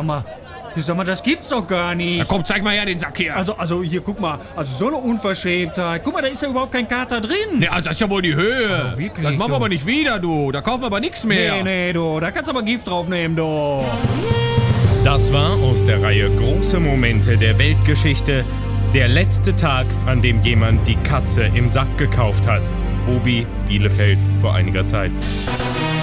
mal, das gibt's doch gar nicht. Na komm, zeig mal her den Sack hier. Also hier, guck mal, also so eine Unverschämtheit. Guck mal, da ist ja überhaupt kein Kater drin. Ja, das ist ja wohl die Höhe. Oh, wirklich, das machen wir du. aber nicht wieder, du. Da kaufen wir aber nichts mehr. Nee, du, da kannst du aber Gift draufnehmen, du. Das war aus der Reihe Große Momente der Weltgeschichte der letzte Tag, an dem jemand die Katze im Sack gekauft hat. Obi, Bielefeld, vor einiger Zeit.